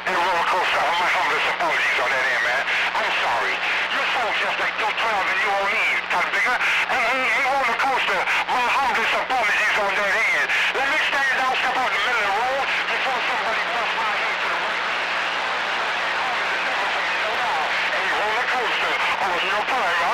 Hey, roller coaster, my humblest apologies on that end, man. I'm sorry. Your song's just like Don't Twelve and New Orleans, kind of bigger. Hey, roller coaster, my humblest apologies on that end. Let me stand out, step out in the middle of the road before somebody busts my head to the right. Hey, roller coaster, on your time,